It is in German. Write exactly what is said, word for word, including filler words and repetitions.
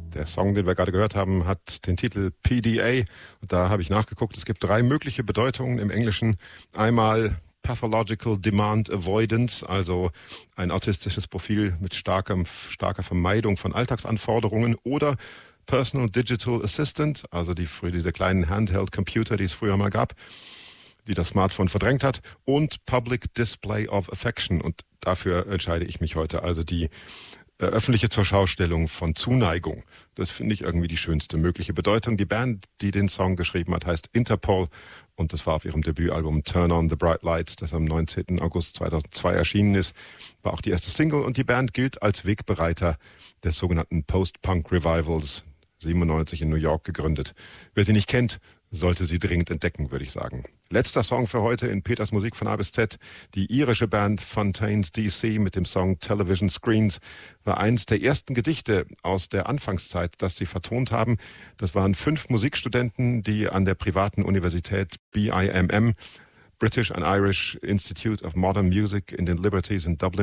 Der Song, den wir gerade gehört haben, hat den Titel P D A. Und da habe ich nachgeguckt, es gibt drei mögliche Bedeutungen im Englischen. Einmal Pathological Demand Avoidance, also ein autistisches Profil mit starkem, starker Vermeidung von Alltagsanforderungen, oder Personal Digital Assistant, also die, diese kleinen Handheld-Computer, die es früher mal gab, die das Smartphone verdrängt hat, und Public Display of Affection. Und dafür entscheide ich mich heute, also die äh, öffentliche Zurschaustellung von Zuneigung. Das finde ich irgendwie die schönste mögliche Bedeutung. Die Band, die den Song geschrieben hat, heißt Interpol, und das war auf ihrem Debütalbum Turn on the Bright Lights, das am neunzehnten August zweitausendzwei erschienen ist, war auch die erste Single, und die Band gilt als Wegbereiter des sogenannten Post-Punk Revivals, siebenundneunzig in New York gegründet. Wer sie nicht kennt, sollte sie dringend entdecken, würde ich sagen. Letzter Song für heute in Peters Musik von A bis Z. Die irische Band Fontaines D C mit dem Song Television Screens war eins der ersten Gedichte aus der Anfangszeit, das sie vertont haben. Das waren fünf Musikstudenten, die an der privaten Universität B I M M, British and Irish Institute of Modern Music in den Liberties in Dublin,